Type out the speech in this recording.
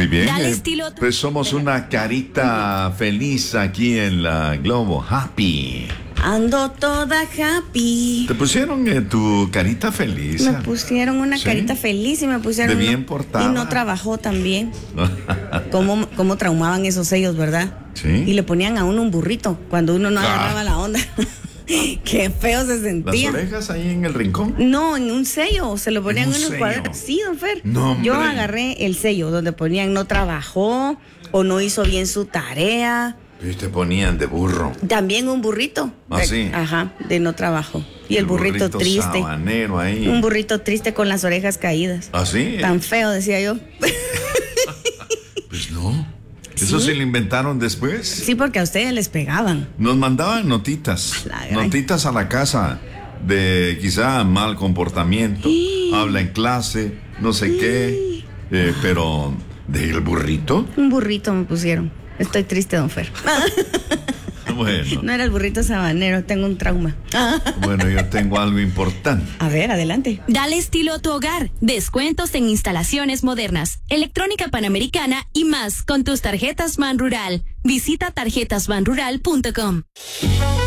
bien. Dale estilo. Pues somos una carita feliz aquí en la Globo. Happy. Ando toda happy. ¿Te pusieron tu carita feliz? Me pusieron una ¿Sí? carita feliz y me pusieron... De bien portada. Y no trabajó también. ¿Cómo traumaban esos sellos, verdad? Sí. Y le ponían a uno un burrito cuando uno no agarraba la onda. Qué feo se sentía. ¿Las orejas ahí en el rincón? No, en un sello, se lo ponían ¿En un en un sello? cuadro. Sí, don Fer. No, hombre. Yo agarré el sello donde ponían no trabajó o no hizo bien su tarea. Y te ponían de burro. También un burrito. ¿Ah, sí? Ajá, de no trabajo. Y el burrito triste. Sabanero ahí. Un burrito triste con las orejas caídas. ¿Ah, sí? Tan feo, decía yo. Pues no. ¿Eso se lo inventaron después? Sí, porque a ustedes les pegaban. Nos mandaban notitas. La gran- Notitas a la casa de quizá mal comportamiento. Habla en clase, no sé qué. Pero, ¿del burrito? Un burrito me pusieron. Estoy triste, don Fer. Bueno, No era el burrito sabanero, tengo un trauma. bueno, yo tengo algo importante. A ver, adelante. Dale estilo a tu hogar. Descuentos en instalaciones modernas, electrónica panamericana y más con tus tarjetas Ban Rural. Visita tarjetasbanrural.com.